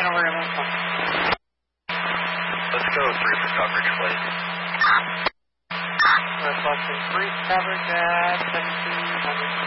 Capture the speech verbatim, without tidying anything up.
over to this one. Let's go three for coverage, please. Requesting three coverage at seventeen hundred.